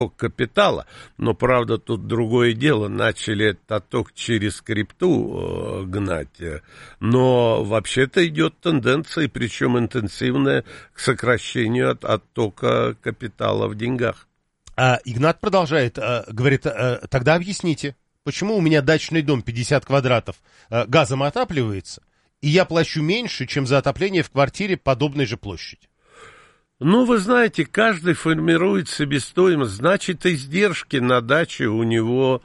капитала, но, правда, тут другое дело, начали этот отток через крипту гнать, но вообще-то идет тенденция, причем интенсивная, к сокращению оттока капитала в деньгах. Игнат продолжает, говорит, тогда объясните, почему у меня дачный дом 50 квадратов газом отапливается, и я плачу меньше, чем за отопление в квартире подобной же площади? Ну, вы знаете, каждый формирует себестоимость, значит, издержки на даче у него,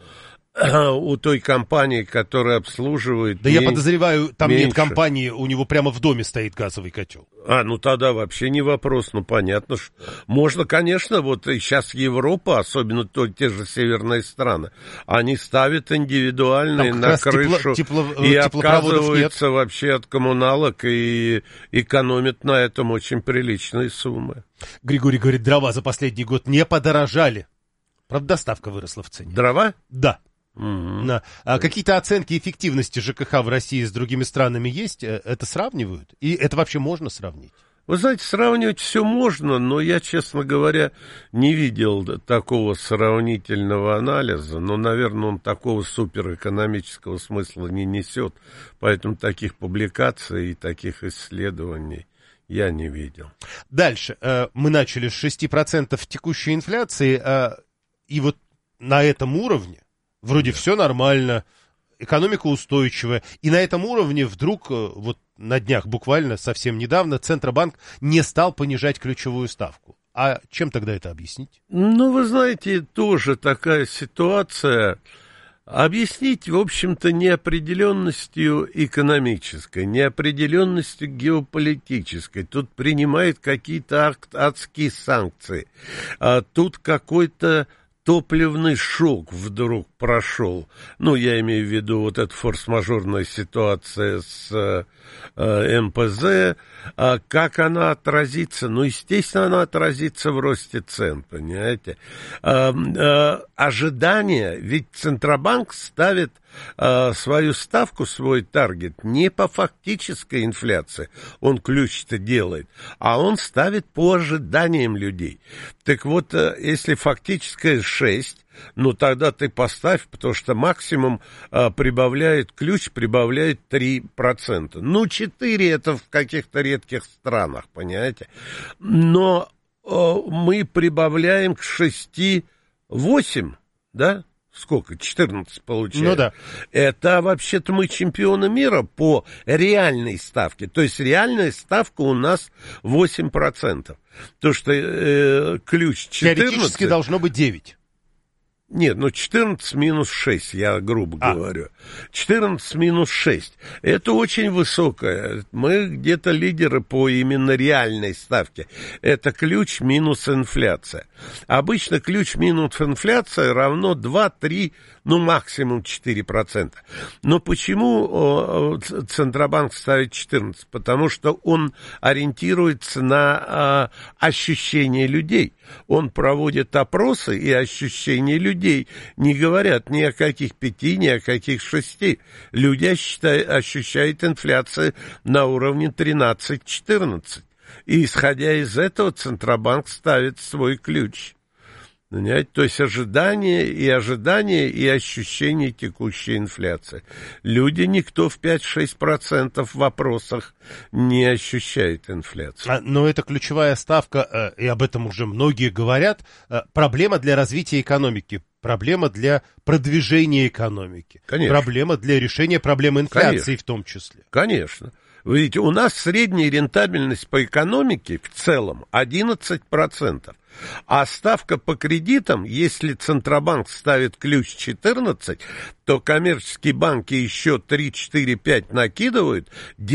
у той компании, которая обслуживает. Да, я подозреваю, там меньше. Нет компании, у него прямо в доме стоит газовый котел. Ну тогда вообще не вопрос, понятно. Можно, конечно, вот и сейчас Европа, особенно те же северные страны, они ставят индивидуальные на крышу и отказываются вообще от коммуналок и экономят на этом очень приличные суммы. Григорий говорит, дрова за последний год не подорожали. Правда, доставка выросла в цене. Дрова? Да. Угу. Какие-то оценки эффективности ЖКХ в России с другими странами есть? Это сравнивают? И это вообще можно сравнить? Вы знаете, сравнивать все можно, но я, честно говоря, не видел такого сравнительного анализа. Но, наверное, он такого суперэкономического смысла не несет. Поэтому таких публикаций и таких исследований я не видел. Дальше. Мы начали с 6% текущей инфляции, и вот на этом уровне вроде все нормально, экономика устойчивая. И на этом уровне вдруг, вот на днях буквально, совсем недавно, Центробанк не стал понижать ключевую ставку. А чем тогда это объяснить? Ну, вы знаете, тоже такая ситуация. Объяснить, в общем-то, неопределенностью экономической, неопределенностью геополитической. Тут принимают какие-то адские санкции. Тут какой-то топливный шок вдруг прошел. Ну, я имею в виду вот эта форс-мажорная ситуация с МПЗ. Как она отразится? Ну, естественно, она отразится в росте цен, понимаете? Ожидания, ведь Центробанк ставит свою ставку, свой таргет не по фактической инфляции, он ключ-то делает, а он ставит по ожиданиям людей. Так вот, если фактическая 6, ну тогда ты поставь, потому что максимум прибавляет ключ, прибавляет 3%. Ну, 4 это в каких-то редких странах, понимаете? Но мы прибавляем к 6 8, да? Сколько? 14 получаем. Ну да. Это вообще-то мы чемпионы мира по реальной ставке. То есть реальная ставка у нас 8%. То, что ключ 14... Теоретически должно быть 9. Нет, 14 минус 6, я грубо говорю. 14 минус 6. Это очень высокое. Мы где-то лидеры по именно реальной ставке. Это ключ минус инфляция. Обычно ключ минус инфляция равно 2-3, ну максимум 4%. Но почему Центробанк ставит 14? Потому что он ориентируется на ощущения людей. Он проводит опросы и ощущения людей. Не говорят ни о каких 5, ни о каких 6. Люди ощущают инфляцию на уровне 13-14. И исходя из этого Центробанк ставит свой ключ. Понимаете? То есть ожидания и ощущение текущей инфляции. Люди, никто в 5-6% в вопросах не ощущает инфляцию. Но это ключевая ставка, и об этом уже многие говорят, проблема для развития экономики, проблема для продвижения экономики, Конечно. Проблема для решения проблемы инфляции. Конечно. В том числе. Конечно. Видите, у нас средняя рентабельность по экономике в целом 11%. А ставка по кредитам, если Центробанк ставит ключ 14, то коммерческие банки еще 3, 4, 5 накидывают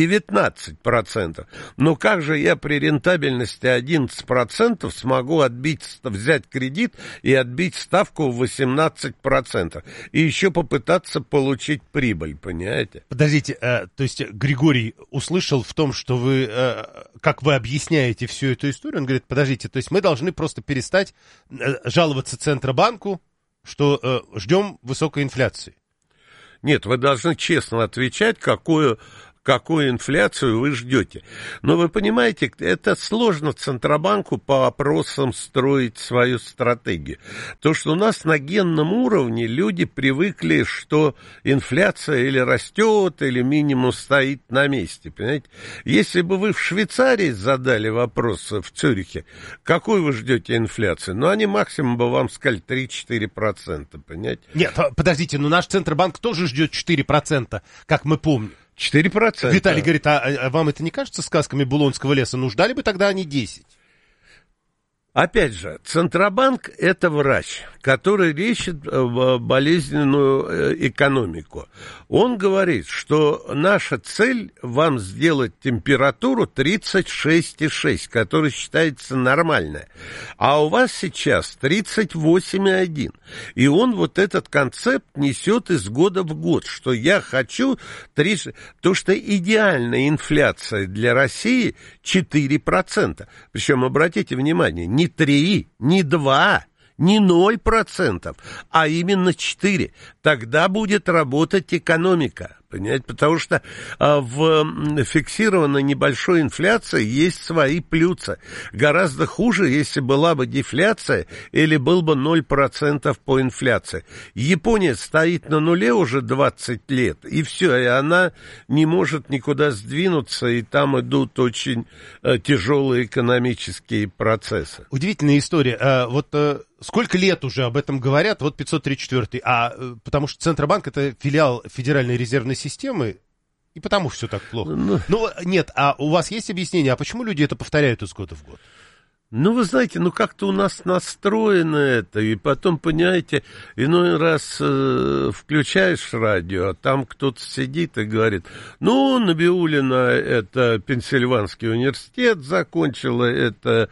19%. Но как же я при рентабельности 11% смогу взять кредит и отбить ставку в 18%? И еще попытаться получить прибыль, понимаете? Подождите, то есть Григорий услышал в том, что вы, как вы объясняете всю эту историю, он говорит, подождите, то есть мы должны просто перестать жаловаться Центробанку, что ждем высокой инфляции. Нет, вы должны честно отвечать, какую какую инфляцию вы ждете. Но вы понимаете, это сложно Центробанку по вопросам строить свою стратегию. То, что у нас на генном уровне люди привыкли, что инфляция или растет, или минимум стоит на месте. Понимаете? Если бы вы в Швейцарии задали вопрос в Цюрихе, какой вы ждете инфляцию, ну, они максимум бы вам сказали 3-4%, понимаете? Нет, подождите, но наш Центробанк тоже ждет 4%, как мы помним. 4%. Виталий говорит, а вам это не кажется сказками Булонского леса? Ну, ждали бы тогда они 10%. Опять же, Центробанк – это врач, который лечит болезненную экономику. Он говорит, что наша цель – вам сделать температуру 36,6, которая считается нормальной. А у вас сейчас 38,1. И он вот этот концепт несет из года в год, что я хочу... То, что идеальная инфляция для России 4%. Причем, обратите внимание, не 3, не 2, не 0%, а именно 4%. Тогда будет работать экономика. Понимаете? Потому что в фиксированной небольшой инфляции есть свои плюсы. Гораздо хуже, если была бы дефляция или был бы 0% по инфляции. Япония стоит на нуле уже 20 лет, и все, и она не может никуда сдвинуться, и там идут очень тяжелые экономические процессы. Удивительная история. Сколько лет уже об этом говорят? Вот 534-й. Потому что Центробанк — это филиал Федеральной резервной системы, и потому все так плохо. Нет, а у вас есть объяснение, а почему люди это повторяют из года в год? Ну, вы знаете, как-то у нас настроено это, и потом, понимаете, иной раз включаешь радио, а там кто-то сидит и говорит, Набиуллина это Пенсильванский университет закончила, это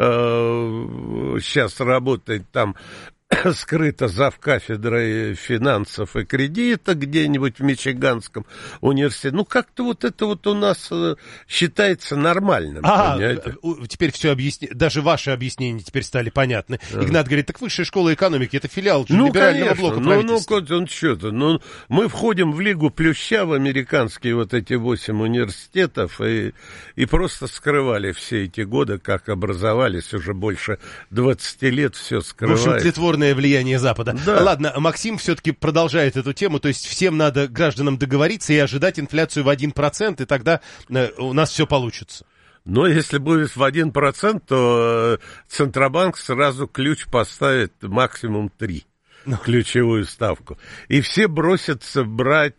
сейчас работает там скрыто завкафедрой финансов и кредита где-нибудь в Мичиганском университете. Как-то вот это вот у нас считается нормальным. Теперь все даже ваши объяснения теперь стали понятны. Игнат говорит, так высшая школа экономики, это филиал либерального блока правительства. Мы входим в Лигу Плюща, в американские вот эти 8 университетов, и просто скрывали все эти годы, как образовались, уже больше 20 лет все скрывали. В общем, тлетворное влияние Запада. Да. Ладно, Максим все-таки продолжает эту тему, то есть всем надо, гражданам, договориться и ожидать инфляцию в 1%, и тогда у нас все получится. Но если будет в 1%, то Центробанк сразу ключ поставит максимум 3%. Ключевую ставку. И все бросятся брать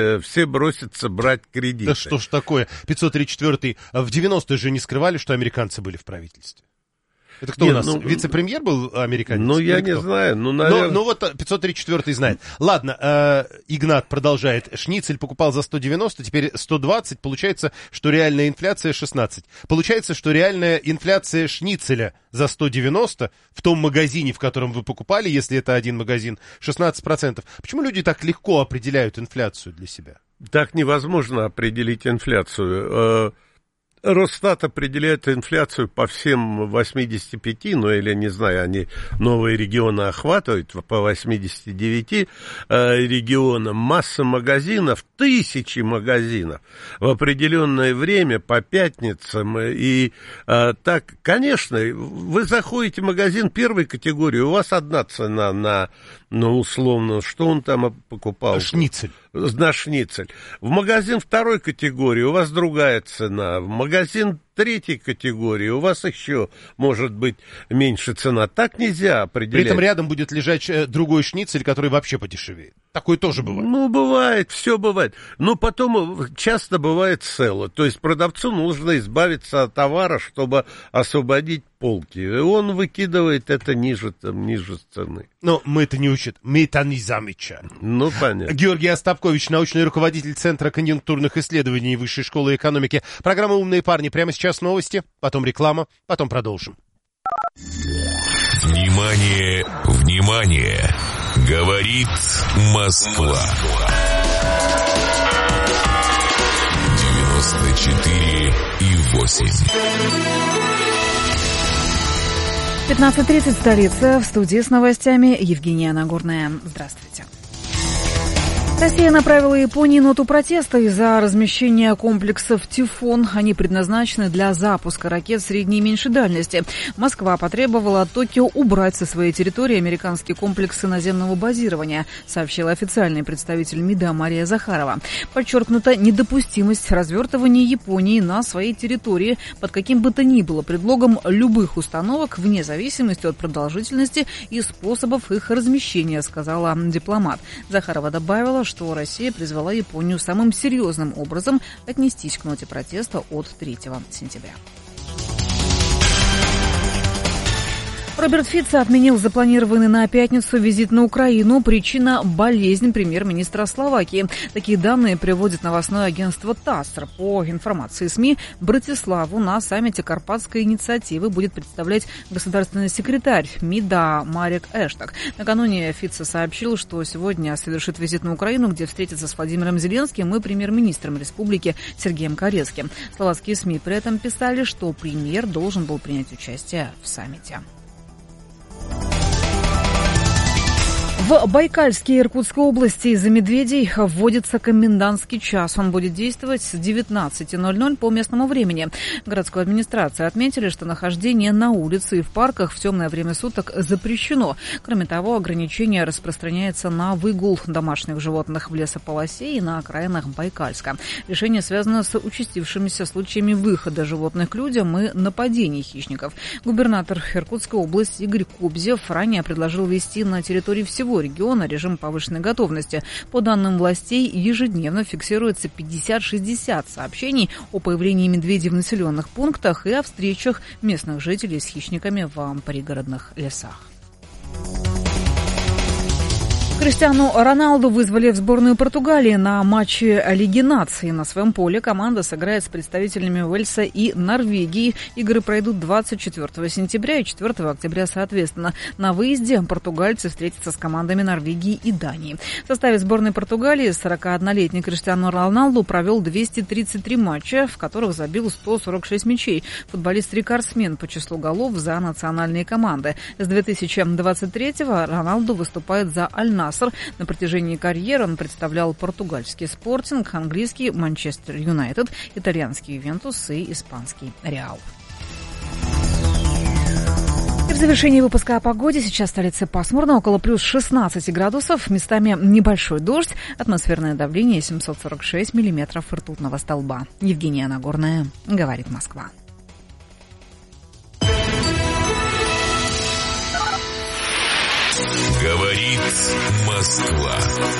кредиты. Да что ж такое? 534-й. В 90-е же не скрывали, что американцы были в правительстве. Это кто у нас? Вице-премьер был американец? Я не знаю. Наверное... Вот 534-й знает. Ладно, Игнат продолжает. Шницель покупал за 190, теперь 120. Получается, что реальная инфляция 16. Получается, что реальная инфляция шницеля за 190 в том магазине, в котором вы покупали, если это один магазин, 16%. Почему люди так легко определяют инфляцию для себя? Так невозможно определить инфляцию. Росстат определяет инфляцию по всем 85, или, не знаю, они новые регионы охватывают, по 89 регионам. Масса магазинов, тысячи магазинов в определенное время по пятницам. И так, конечно, вы заходите в магазин первой категории, у вас одна цена на условно, что он там покупал? Шницель. На шницель. В магазин второй категории у вас другая цена. В магазин третьей категории у вас еще может быть меньше цена. Так нельзя определять. При этом рядом будет лежать другой шницель, который вообще подешевеет. Такое тоже бывает. Бывает, все бывает. Но потом часто бывает цело. То есть продавцу нужно избавиться от товара, чтобы освободить полки. И он выкидывает это ниже цены. Но мы это не учат. Мы это не замечаем. Понятно. Георгий Остапкович, научный руководитель Центра конъюнктурных исследований Высшей школы экономики. Программа «Умные парни». Прямо сейчас новости, потом реклама, потом продолжим. Внимание, внимание! Говорит Москва. 94,8. 15:30, столица. В студии с новостями Евгения Нагорная. Здравствуйте. Россия направила Японии ноту протеста из-за размещения комплексов «Тифон». Они предназначены для запуска ракет средней и меньшей дальности. Москва потребовала от Токио убрать со своей территории американские комплексы наземного базирования, сообщила официальный представитель МИДа Мария Захарова. Подчеркнута недопустимость развертывания Японии на своей территории под каким бы то ни было предлогом любых установок, вне зависимости от продолжительности и способов их размещения, сказала дипломат. Захарова добавила, что Россия призвала Японию самым серьезным образом отнестись к ноте протеста от 3 сентября. Роберт Фицо отменил запланированный на пятницу визит на Украину. Причина – болезнь премьер-министра Словакии. Такие данные приводит новостное агентство ТАСС. По информации СМИ, Братиславу на саммите Карпатской инициативы будет представлять государственный секретарь МИДа Марек Эштаг. Накануне Фицо сообщил, что сегодня совершит визит на Украину, где встретится с Владимиром Зеленским и премьер-министром республики Сергеем Карецким. Словацкие СМИ при этом писали, что премьер должен был принять участие в саммите. В Байкальске и Иркутской области из-за медведей вводится комендантский час. Он будет действовать с 19:00 по местному времени. Городскую администрацию отметили, что нахождение на улице и в парках в темное время суток запрещено. Кроме того, ограничение распространяется на выгул домашних животных в лесополосе и на окраинах Байкальска. Решение связано с участившимися случаями выхода животных к людям и нападений хищников. Губернатор Иркутской области Игорь Кобзев ранее предложил ввести на территории всего региона режим повышенной готовности. По данным властей, ежедневно фиксируется 50-60 сообщений о появлении медведей в населенных пунктах и о встречах местных жителей с хищниками в пригородных лесах. Криштиану Роналду вызвали в сборную Португалии на матче Лиги наций. На своем поле команда сыграет с представителями Уэльса и Норвегии. Игры пройдут 24 сентября и 4 октября соответственно. На выезде португальцы встретятся с командами Норвегии и Дании. В составе сборной Португалии 41-летний Криштиану Роналду провел 233 матча, в которых забил 146 мячей. Футболист рекордсмен по числу голов за национальные команды. С 2023-го Роналду выступает за Аль-Наср. На протяжении карьеры он представлял португальский Спортинг, английский Манчестер Юнайтед, итальянский Ювентус и испанский Реал. И в завершении выпуска о погоде. Сейчас в столице пасмурно, около плюс 16 градусов. Местами небольшой дождь. Атмосферное давление 746 миллиметров ртутного столба. Евгения Нагорная, говорит Москва. Говорит Москва.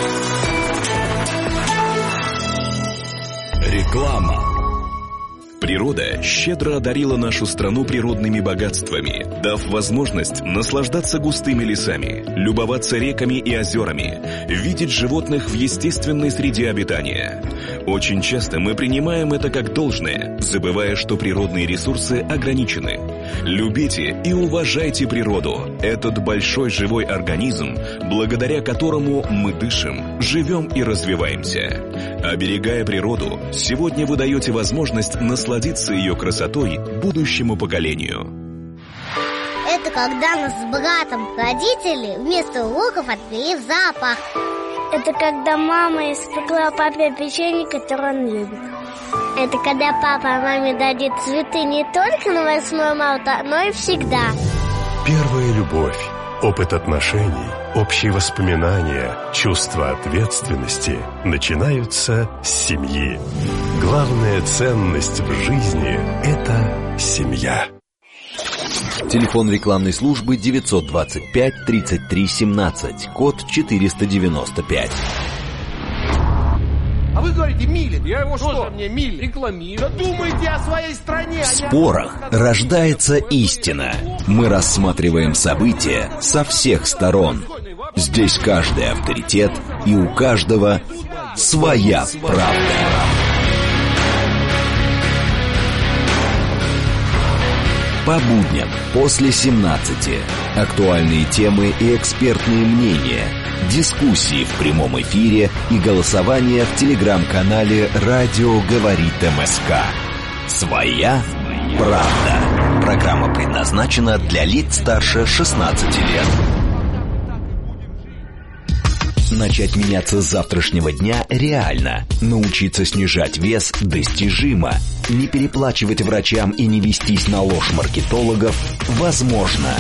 Реклама. Природа щедро одарила нашу страну природными богатствами, дав возможность наслаждаться густыми лесами, любоваться реками и озерами, видеть животных в естественной среде обитания. Очень часто мы принимаем это как должное, забывая, что природные ресурсы ограничены. Любите и уважайте природу, этот большой живой организм, благодаря которому мы дышим, живем и развиваемся. Оберегая природу, сегодня вы даете возможность насладиться ее красотой будущему поколению. Это когда нас с братом родители вместо уроков отвели в зоопарк. Это когда мама испекла папе печенье, которое он любит. Это когда папа маме дарит цветы не только на 8 марта, но и всегда. Первая любовь, опыт отношений, общие воспоминания, чувство ответственности начинаются с семьи. Главная ценность в жизни – это семья. Телефон рекламной службы 925 33 17, код 495. А вы говорите, Милин. Я его что? Мне Милин рекламирую. Да думайте о своей стране. В спорах рождается истина. Мы рассматриваем события со всех сторон. Здесь каждый авторитет, и у каждого своя правда. По будням после 17. Актуальные темы и экспертные мнения. Дискуссии в прямом эфире и голосование в телеграм-канале «Радио говорит МСК». Своя правда. Программа предназначена для лиц старше 16 лет. Начать меняться с завтрашнего дня реально. Научиться снижать вес достижимо. Не переплачивать врачам и не вестись на ложь маркетологов возможно.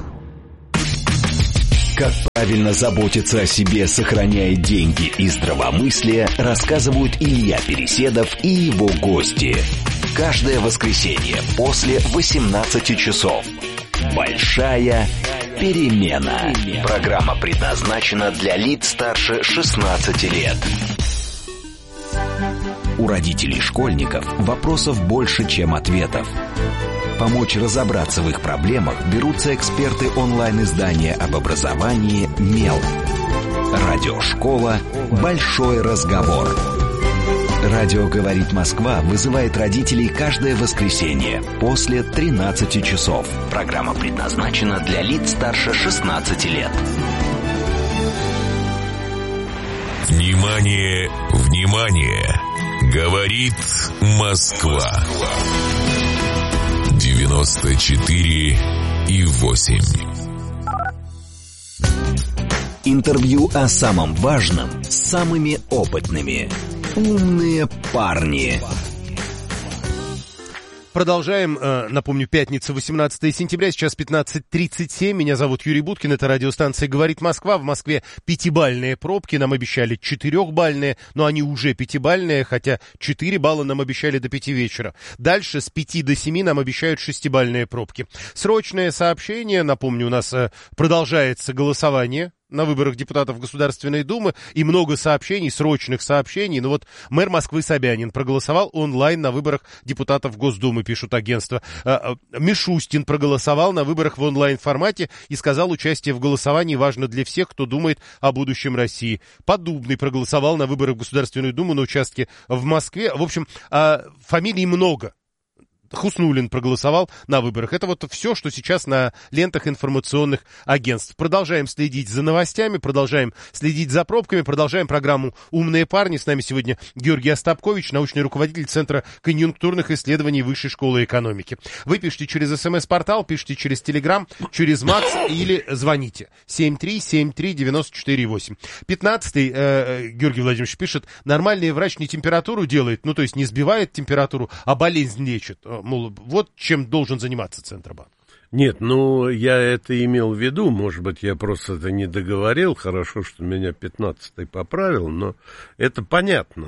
Как правильно заботиться о себе, сохраняя деньги и здравомыслие, рассказывают Илья Переседов и его гости. Каждое воскресенье после 18 часов. Большая перемена. Программа предназначена для лиц старше 16 лет. У родителей школьников вопросов больше, чем ответов. Помочь разобраться в их проблемах берутся эксперты онлайн-издания об образовании «Мел». Радиошкола «Большой разговор». Радио «Говорит Москва» вызывает родителей каждое воскресенье после 13 часов. Программа предназначена для лиц старше 16 лет. Внимание, внимание! Говорит Москва. 94,8. Интервью о самом важном с самыми опытными. Умные парни. Продолжаем. Напомню, пятница, 18 сентября, сейчас 15:37. Меня зовут Юрий Буткин, это радиостанция «Говорит Москва». В Москве 5-бальные пробки, нам обещали 4-бальные, но они уже 5-бальные, хотя 4 балла нам обещали до 5 вечера. Дальше с 5 до 7 нам обещают 6-бальные пробки. Срочное сообщение, напомню, у нас продолжается голосование на выборах депутатов Государственной Думы, и много сообщений, срочных сообщений. Ну вот мэр Москвы Собянин проголосовал онлайн на выборах депутатов Госдумы, пишут агентства. Мишустин проголосовал на выборах в онлайн-формате и сказал, участие в голосовании важно для всех, кто думает о будущем России. Подубный проголосовал на выборах в Государственную Думу на участке в Москве. В общем, фамилий много. Хуснуллин проголосовал на выборах. Это вот все, что сейчас на лентах информационных агентств. Продолжаем следить за новостями, продолжаем следить за пробками, продолжаем программу «Умные парни». С нами сегодня Георгий Остапкович, научный руководитель Центра конъюнктурных исследований Высшей школы экономики. Вы пишите через СМС-портал, пишите через Телеграм, через Макс или звоните. 7373948. 15-й Георгий Владимирович пишет: нормальный врач не температуру делает, ну то есть не сбивает температуру, а болезнь лечит. Мол, вот чем должен заниматься Центробанк. Нет, ну, я это имел в виду, может быть, я просто это не договорил, хорошо, что меня 15-й поправил, но это понятно.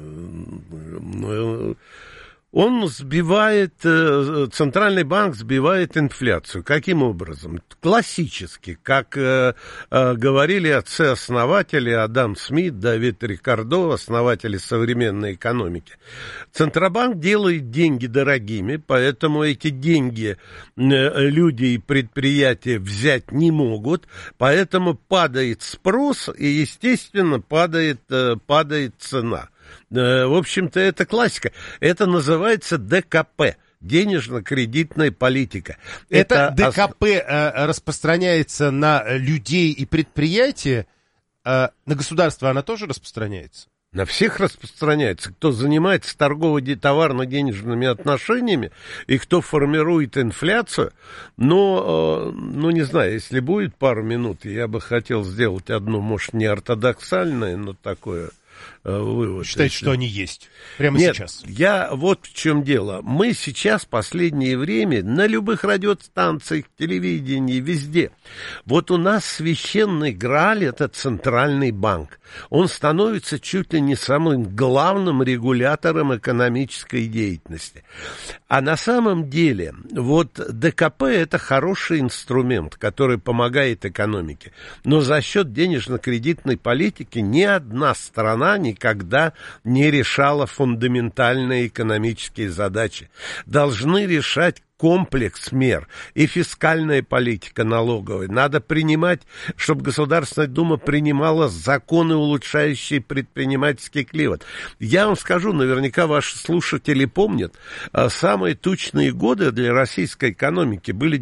Он сбивает, Центральный банк сбивает инфляцию. Каким образом? Классически, как говорили отцы-основатели Адам Смит, Давид Рикардо, основатели современной экономики. Центробанк делает деньги дорогими, поэтому эти деньги люди и предприятия взять не могут, поэтому падает спрос и, естественно, падает цена. В общем-то, это классика. Это называется ДКП. Денежно-кредитная политика. Это ДКП распространяется на людей и предприятия, на государство она тоже распространяется? На всех распространяется. Кто занимается товарно-денежными отношениями и кто формирует инфляцию. Но, не знаю, если будет пару минут, я бы хотел сделать одно, может, не ортодоксальное, но такое... вывод. Считаете, что они есть прямо Нет, сейчас? Вот в чем дело. Мы сейчас в последнее время на любых радиостанциях, телевидении, везде. Вот у нас священный Грааль — это Центральный банк. Он становится чуть ли не самым главным регулятором экономической деятельности. А на самом деле, вот ДКП — это хороший инструмент, который помогает экономике. Но за счет денежно-кредитной политики ни одна страна никогда не решала фундаментальные экономические задачи. Должны решать комплекс мер и фискальная политика налоговая. Надо принимать, чтобы Государственная Дума принимала законы, улучшающие предпринимательский климат. Я вам скажу, наверняка ваши слушатели помнят, самые тучные годы для российской экономики были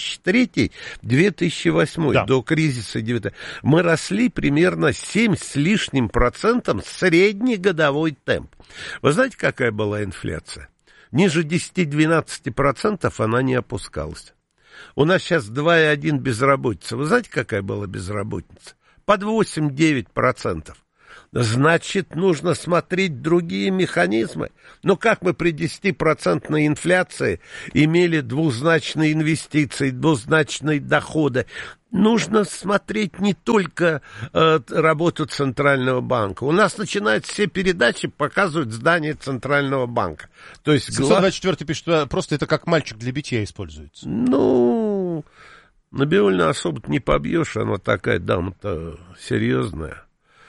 2003-2008, да. До кризиса 2009. Мы росли примерно 7 с лишним процентом среднегодовой темп. Вы знаете, какая была инфляция? Ниже 10-12% она не опускалась. У нас сейчас 2,1 безработица. Вы знаете, какая была безработица? под 8-9%. Значит, нужно смотреть другие механизмы. Но как мы при 10% инфляции имели двузначные инвестиции, двузначные доходы? Нужно смотреть не только работу Центрального банка. У нас начинают все передачи показывать здание Центрального банка. То есть 724 пишет, просто это как мальчик для битья используется. Ну, Набиуллину особо не побьешь, она такая дама-то серьезная.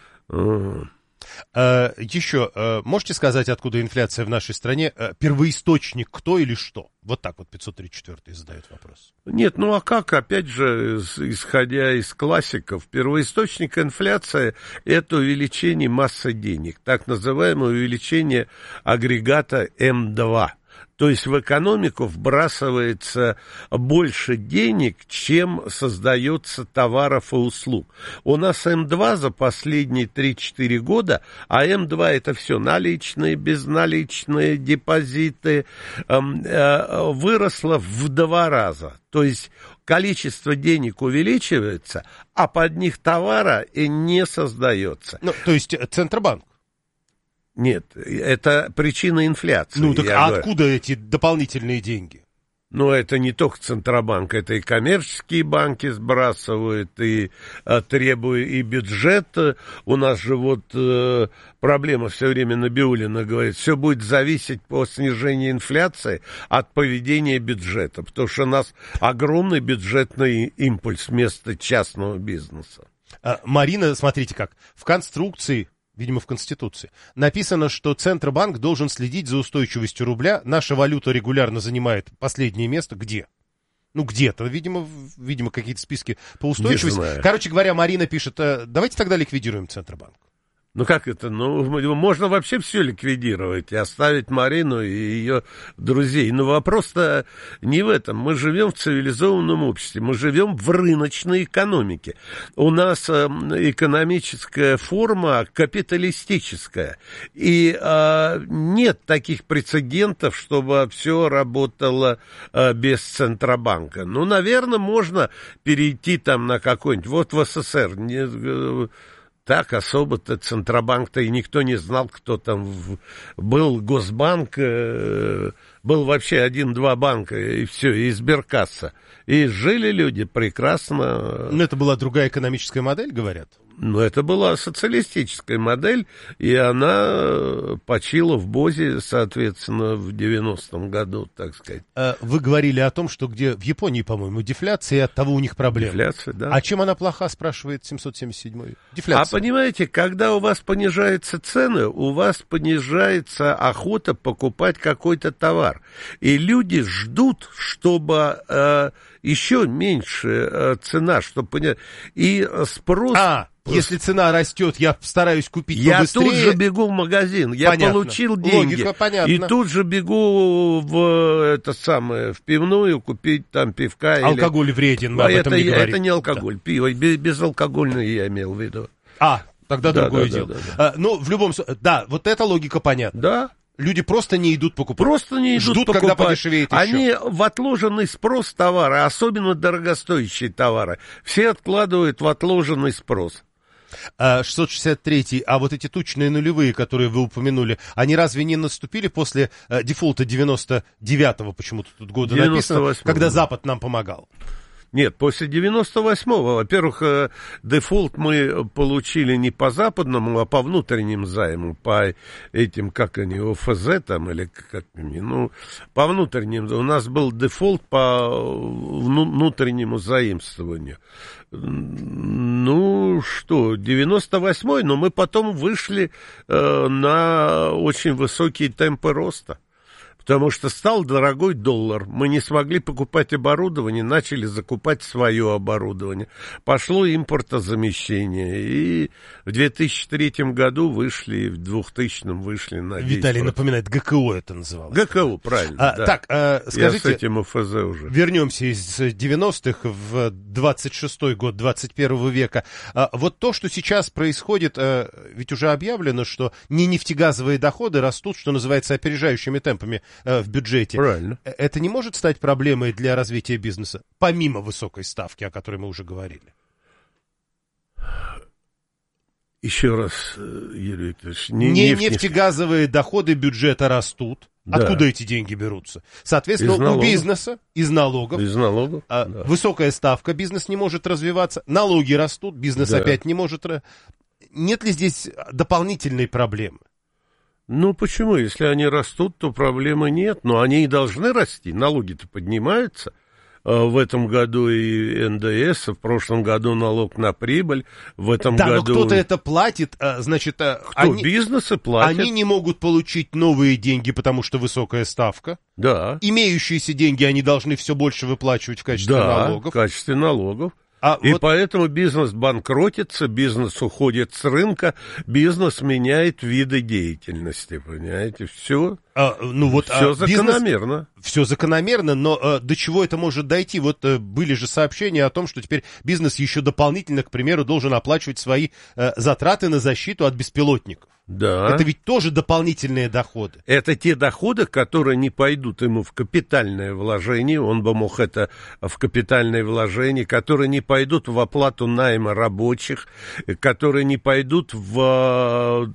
Еще, можете сказать, откуда инфляция в нашей стране? Первоисточник кто или что? Вот так вот 534-й задает вопрос. Нет, ну а как? Опять же, исходя из классиков, первоисточник инфляции – это увеличение массы денег, так называемое увеличение агрегата М2. То есть в экономику вбрасывается больше денег, чем создается товаров и услуг. У нас М2 за последние 3-4 года, а М2 это все наличные, безналичные, депозиты, выросло в 2 раза. То есть количество денег увеличивается, а под них товара и не создается. Ну, то есть Центробанк? Нет, это причина инфляции. Ну, так откуда эти дополнительные деньги? Ну, это не только Центробанк, это и коммерческие банки сбрасывают, и требуют, и бюджет. У нас же вот проблема все время Набиуллина говорит, все будет зависеть по снижению инфляции от поведения бюджета, потому что у нас огромный бюджетный импульс вместо частного бизнеса. Марина, смотрите как, в конструкции, видимо, в Конституции, написано, что Центробанк должен следить за устойчивостью рубля. Наша валюта регулярно занимает последнее место. Где? Ну, где-то, видимо, какие-то списки по устойчивости. Короче говоря, Марина пишет, давайте тогда ликвидируем Центробанк. Ну, как это? Ну, можно вообще все ликвидировать и оставить Марину и ее друзей. Но вопрос-то не в этом. Мы живем в цивилизованном обществе, мы живем в рыночной экономике. У нас экономическая форма капиталистическая. И нет таких прецедентов, чтобы все работало без Центробанка. Ну, наверное, можно перейти там на какой-нибудь... Вот в СССР... Так особо-то Центробанк-то и никто не знал, кто там был. Госбанк, был вообще 1-2 банка, и все, и Сберкасса. И жили люди прекрасно. Но это была другая экономическая модель, говорят? Ну, это была социалистическая модель, и она почила в БОЗе, соответственно, в 90-м году, так сказать. Вы говорили о том, что где в Японии, по-моему, дефляция, и оттого у них проблемы. Дефляция, да. А чем она плоха, спрашивает 777-й? Дефляция. А понимаете, когда у вас понижаются цены, у вас понижается охота покупать какой-то товар. И люди ждут, чтобы еще меньше цена, чтобы понять. И спрос... Если цена растет, я стараюсь купить побыстрее. Я тут же бегу в магазин, я получил деньги. Логика понятна. И тут же бегу в пивную купить там пивка. Алкоголь вреден, об этом не говорит. Это не алкоголь, пиво, безалкогольное я имел в виду. Тогда другое дело. Ну, в любом случае, да, вот эта логика понятна. Да. Люди просто не идут покупать. Ждут, покупать. Когда подешевеет еще. Они в отложенный спрос товара, особенно дорогостоящие товары, все откладывают в отложенный спрос. 663-й, а вот эти тучные нулевые, которые вы упомянули, они разве не наступили после дефолта 99-го, почему-то тут года написано, когда Запад нам помогал? Нет, после 98-го, во-первых, дефолт мы получили не по западному, а по внутренним займам, по этим, как они, ОФЗ там, или как они, ну, по внутренним. У нас был дефолт по внутреннему заимствованию. Ну, что, 98-й, но мы потом вышли на очень высокие темпы роста. Потому что стал дорогой доллар, мы не смогли покупать оборудование, начали закупать свое оборудование. Пошло импортозамещение, и в 2003 году вышли, в 2000-м вышли на 10%. Виталий напоминает, ГКО это называлось. ГКО, правильно, да. Так, скажите, я с этим ОФЗ уже. Вернемся из 90-х в 26-й год 21 века. Вот то, что сейчас происходит, ведь уже объявлено, что не нефтегазовые доходы растут, что называется, опережающими темпами в бюджете. Правильно. Это не может стать проблемой для развития бизнеса, помимо высокой ставки, о которой мы уже говорили? Еще раз, Юрий Викторович, нефтегазовые доходы бюджета растут. Да. Откуда эти деньги берутся? Соответственно, у бизнеса из налогов. Из налогов. Да. Высокая ставка, бизнес не может развиваться. Налоги растут, бизнес опять не может. Нет ли здесь дополнительной проблемы? Ну, почему? Если они растут, то проблемы нет. Но они и должны расти. Налоги-то поднимаются. В этом году и НДС, в прошлом году налог на прибыль, в этом году... Да, но кто-то это платит, значит... Бизнесы платят. Они не могут получить новые деньги, потому что высокая ставка. Да. Имеющиеся деньги они должны все больше выплачивать в качестве налогов. в качестве налогов. И поэтому бизнес банкротится, бизнес уходит с рынка, бизнес меняет виды деятельности, понимаете, все. Все закономерно. Все закономерно, но до чего это может дойти? Были же сообщения о том, что теперь бизнес еще дополнительно, к примеру, должен оплачивать свои затраты на защиту от беспилотников. Да. Это ведь тоже дополнительные доходы. Это те доходы, которые не пойдут ему в капитальное вложение, он бы мог это в капитальное вложение, которые не пойдут в оплату найма рабочих, которые не пойдут в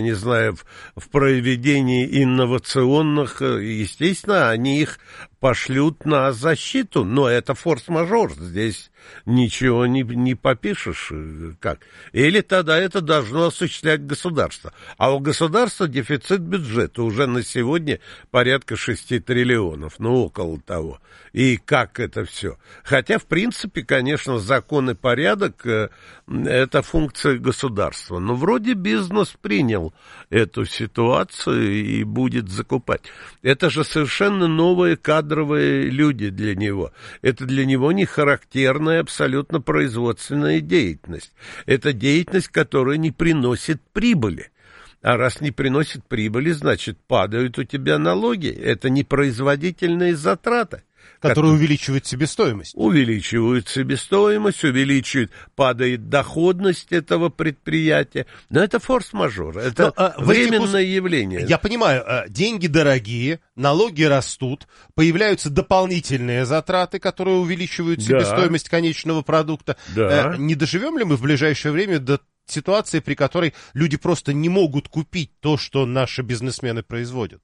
проведение инновационных, естественно, они их пошлют на защиту, но это форс-мажор, здесь ничего не попишешь, как. Или тогда это должно осуществлять государство. А у государства дефицит бюджета уже на сегодня порядка 6 триллионов, около того. И как это все? Хотя, в принципе, конечно, закон и порядок – это функция государства. Но вроде бизнес принял эту ситуацию и будет закупать. Это же совершенно новые кадровые люди для него. Это для него не характерная абсолютно производственная деятельность. Это деятельность, которая не приносит прибыли. А раз не приносит прибыли, значит, падают у тебя налоги. Это непроизводительные затраты. Которые увеличивают себестоимость. Увеличивают себестоимость, падает доходность этого предприятия. Но это форс-мажор, это временное явление. Я понимаю, деньги дорогие, налоги растут, появляются дополнительные затраты, которые увеличивают себестоимость конечного продукта. Да. Не доживем ли мы в ближайшее время до ситуации, при которой люди просто не могут купить то, что наши бизнесмены производят?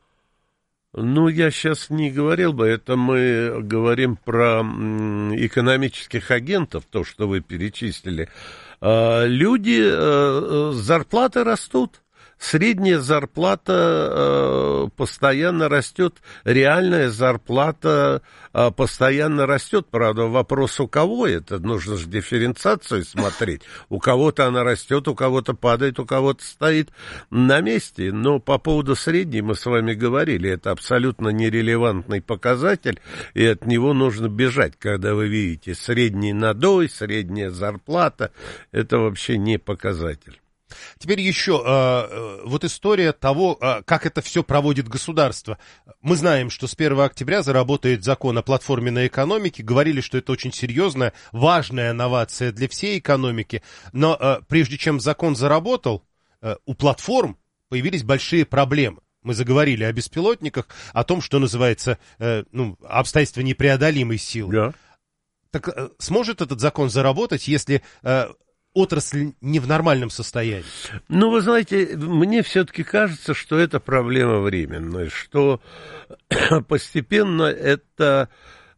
Я сейчас не говорил бы, это мы говорим про экономических агентов, то, что вы перечислили. Люди, зарплаты растут. Средняя зарплата постоянно растет, реальная зарплата постоянно растет. Правда, вопрос у кого это? Нужно же дифференциацию смотреть. У кого-то она растет, у кого-то падает, у кого-то стоит на месте. Но по поводу средней мы с вами говорили, это абсолютно нерелевантный показатель, и от него нужно бежать, когда вы видите средний надой, средняя зарплата. Это вообще не показатель. Теперь еще история того, как это все проводит государство. Мы знаем, что с 1 октября заработает закон о платформенной экономике. Говорили, что это очень серьезная, важная новация для всей экономики. Но прежде чем закон заработал, у платформ появились большие проблемы. Мы заговорили о беспилотниках, о том, что называется обстоятельства непреодолимой силы. Да. Так сможет этот закон заработать, если... отрасль не в нормальном состоянии? Вы знаете, мне все-таки кажется, что это проблема временная, что постепенно это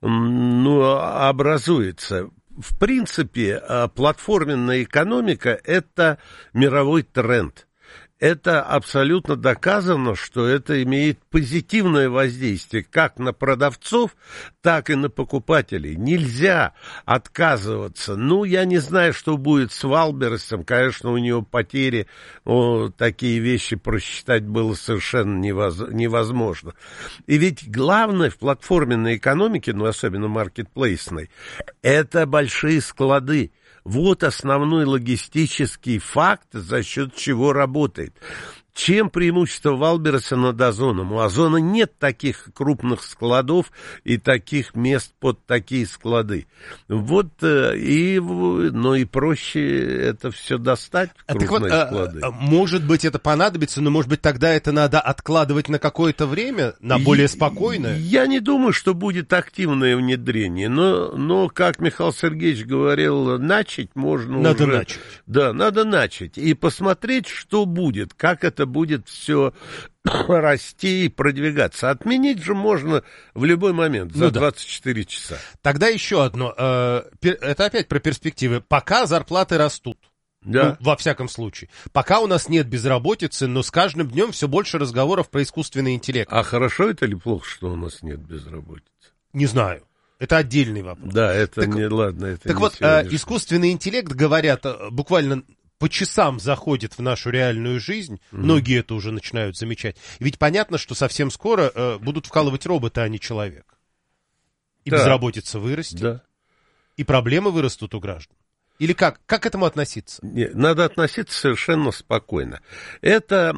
образуется. В принципе, платформенная экономика – это мировой тренд. Это абсолютно доказано, что это имеет позитивное воздействие как на продавцов, так и на покупателей. Нельзя отказываться. Я не знаю, что будет с Валбересом. Конечно, у него потери, такие вещи просчитать было совершенно невозможно. И ведь главное в платформенной экономике, особенно маркетплейсной, это большие склады. Вот основной логистический факт, за счет чего работает. Чем преимущество Валбереса над Озоном? У Озона нет таких крупных складов и таких мест под такие склады. Вот, но и проще это все достать, крупные склады. Может быть, это понадобится, но, может быть, тогда это надо откладывать на какое-то время, на более спокойное? Я не думаю, что будет активное внедрение, но как Михаил Сергеевич говорил, начать можно уже. Надо начать. Да, надо начать и посмотреть, что будет, как это будет все расти и продвигаться. Отменить же можно в любой момент, за 24 часа. Тогда еще одно. Это опять про перспективы. Пока зарплаты растут. Да. Ну, во всяком случае. Пока у нас нет безработицы, но с каждым днем все больше разговоров про искусственный интеллект. А хорошо это или плохо, что у нас нет безработицы? Не знаю. Это отдельный вопрос. Да, это не ладно. Это так не вот, искусственный интеллект, говорят, буквально по часам заходит в нашу реальную жизнь. Многие это уже начинают замечать. И ведь понятно, что совсем скоро будут вкалывать роботы, а не человек. И безработица вырастет. Да. И проблемы вырастут у граждан. Или как? Как к этому относиться? Надо относиться совершенно спокойно. Это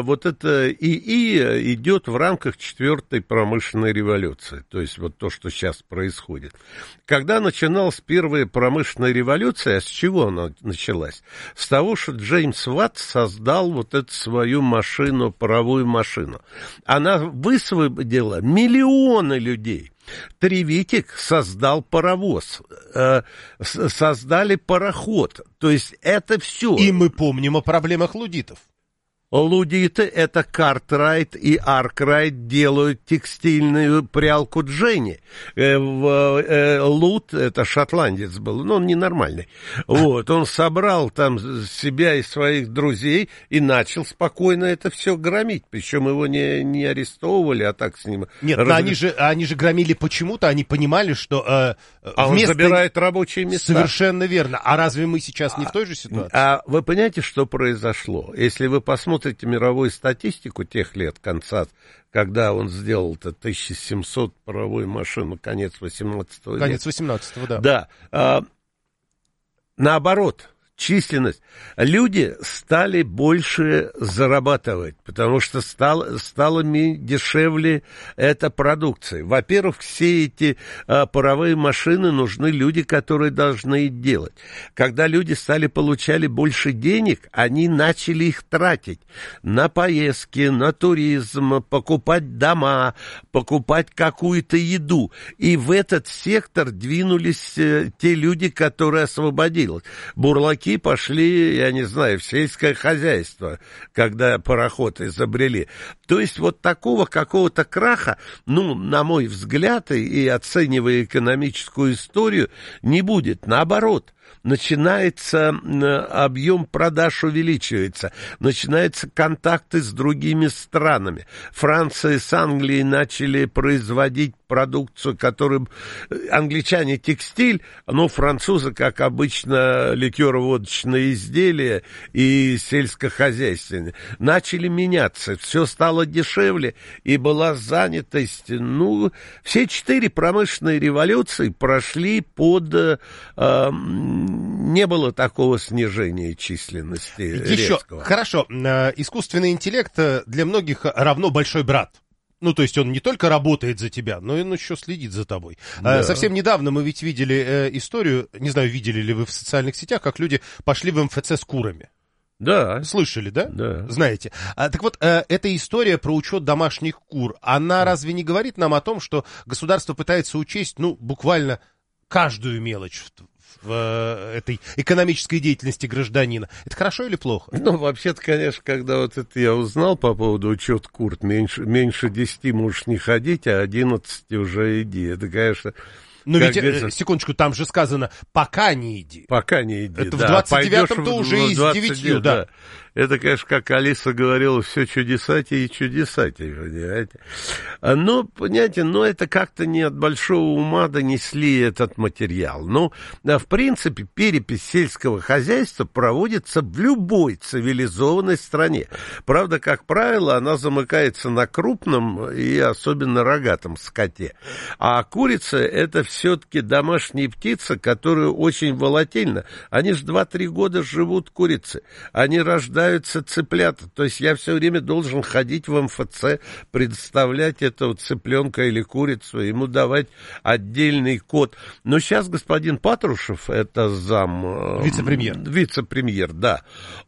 ИИ идет в рамках 4-й промышленной революции. То есть вот то, что сейчас происходит. Когда начиналась первая промышленная революция, а с чего она началась? С того, что Джеймс Ватт создал вот эту свою машину, паровую машину. Она высвободила миллионы людей. Тревитик создал паровоз, создали пароход, то есть это все. И мы помним о проблемах луддитов. Луддиты, это Картрайт и Аркрайт, делают текстильную прялку Дженни. Луд, это шотландец был, но он ненормальный. Вот, он собрал там себя и своих друзей и начал спокойно это все громить. Причем его не арестовывали, а так с ним... Нет, но они же громили почему-то, они понимали, что... он забирает рабочие места. Совершенно верно. А разве мы сейчас не в той же ситуации? А вы понимаете, что произошло? Если вы посмотрите мировую статистику тех лет, конца, когда он сделал-то 1700 паровую машину, конец 18 века. Конец 18-го, да. Да. Наоборот, численность. Люди стали больше зарабатывать, потому что стало дешевле эта продукция. Во-первых, все эти паровые машины нужны люди, которые должны их делать. Когда люди получали больше денег, они начали их тратить на поездки, на туризм, покупать дома, покупать какую-то еду. И в этот сектор двинулись те люди, которые освободились. Бурлаки пошли, я не знаю, в сельское хозяйство, когда пароход изобрели. То есть вот такого какого-то краха, на мой взгляд, и оценивая экономическую историю, не будет. Наоборот, начинается объем продаж увеличивается, начинаются контакты с другими странами. Франция с Англией начали производить продукцию, которую англичане текстиль, но французы, как обычно, ликеро-водочные изделия и сельскохозяйственные. Начали меняться, все стало дешевле, и была занятость. Все 4 промышленные революции прошли под... не было такого снижения численности резкого. Хорошо, искусственный интеллект для многих равно большой брат. То есть он не только работает за тебя, но и он еще следит за тобой. Да. Совсем недавно мы ведь видели историю, не знаю, видели ли вы в социальных сетях, как люди пошли в МФЦ с курами. Да. Слышали, да? Да. Знаете. Так вот, эта история про учет домашних кур, она разве не говорит нам о том, что государство пытается учесть, буквально каждую мелочь в этой экономической деятельности гражданина? Это хорошо или плохо? Вообще-то, конечно, когда вот это я узнал по поводу учета кур, меньше 10 можешь не ходить, а 11 уже иди. Это, конечно... Но ведь, секундочку, там же сказано, пока не иди. Пока не иди, это да. В 29-м-то уже и с 9, да. Это, конечно, как Алиса говорила, все чудесатей и чудесатей, понимаете. Понимаете, это как-то не от большого ума донесли этот материал. В принципе, перепись сельского хозяйства проводится в любой цивилизованной стране. Правда, как правило, она замыкается на крупном и особенно рогатом скоте. А курица — это все-таки домашняя птица, которая очень волатильна. Они же 2-3 года живут, курицы. Они рождаются цыплята. То есть я все время должен ходить в МФЦ, предоставлять этого цыпленка или курицу, ему давать отдельный код. Но сейчас господин Патрушев, это вице-премьер, да,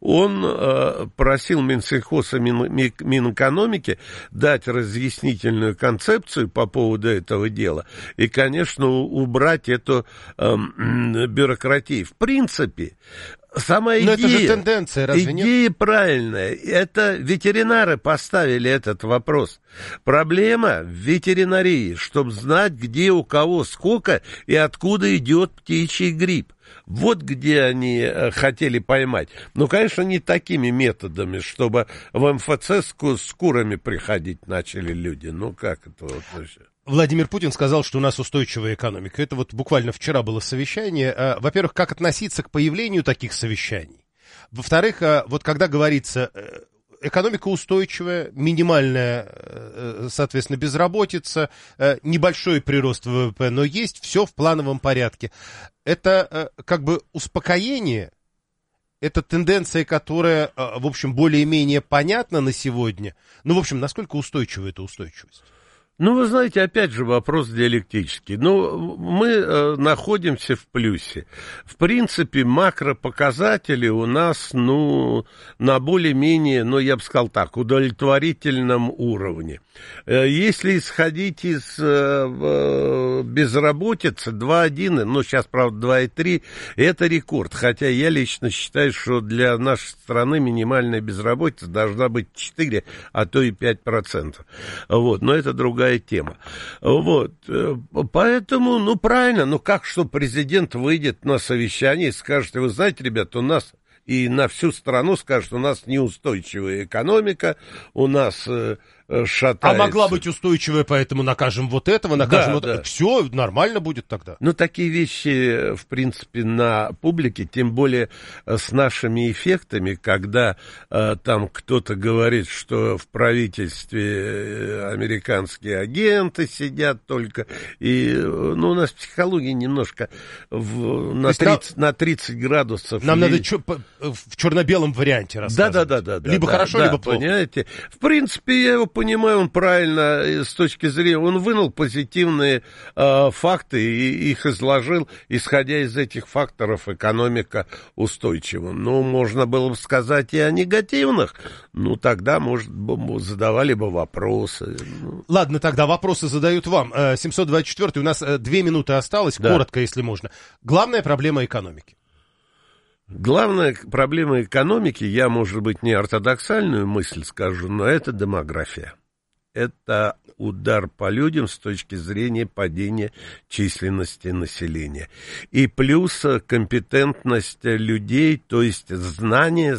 он просил Минсельхоз и Минэкономики дать разъяснительную концепцию по поводу этого дела и, конечно, убрать эту бюрократию. В принципе, сама идея, это же тенденция, разве нет? Идея правильная. Это ветеринары поставили этот вопрос. Проблема в ветеринарии, чтобы знать, где у кого сколько и откуда идет птичий грипп. Вот где они хотели поймать. Ну, конечно, не такими методами, чтобы в МФЦ с курами приходить начали люди. Ну, как это вот вообще? Владимир Путин сказал, что у нас устойчивая экономика. Это вот буквально вчера было совещание. Во-первых, как относиться к появлению таких совещаний? Во-вторых, вот когда говорится, экономика устойчивая, минимальная, соответственно, безработица, небольшой прирост ВВП, но есть все в плановом порядке. Это как бы успокоение, это тенденция, которая, в общем, более-менее понятна на сегодня. Ну, в общем, насколько устойчива эта устойчивость? Ну, вы знаете, опять же вопрос диалектический. Ну, мы находимся в плюсе. В принципе, макропоказатели у нас, ну, на более-менее, ну, я бы сказал так, удовлетворительном уровне. Если исходить из безработицы, 2,1, ну, сейчас, правда, 2,3, это рекорд. Хотя я лично считаю, что для нашей страны минимальная безработица должна быть 4, а то и 5%. Вот, но это другая тема. Вот. Поэтому, ну, правильно, ну, как что президент выйдет на совещание и скажет, вы знаете, ребята, у нас и на всю страну скажет, у нас неустойчивая экономика, у нас шатается. А могла быть устойчивая, поэтому накажем вот этого, накажем вот да. Все нормально будет тогда. Ну, такие вещи, в принципе, на публике, тем более с нашими эффектами, когда там кто-то говорит, что в правительстве американские агенты сидят только, и, ну, у нас психология немножко на 30 градусов. Нам надо в черно-белом варианте рассказывать. Да. Либо хорошо, либо плохо. Понимаете? В принципе, я его понимаю, он правильно с точки зрения, он вынул позитивные факты и их изложил, исходя из этих факторов, экономика устойчива. Ну, можно было бы сказать и о негативных, ну, тогда, может, задавали бы вопросы. Ладно, тогда вопросы задают вам. 724-й, у нас 2 минуты осталось, да. Коротко, если можно. Главная проблема экономики. Главная проблема экономики, я, может быть, не ортодоксальную мысль скажу, но это демография. Это удар по людям с точки зрения падения численности населения. И плюс компетентность людей, то есть знание.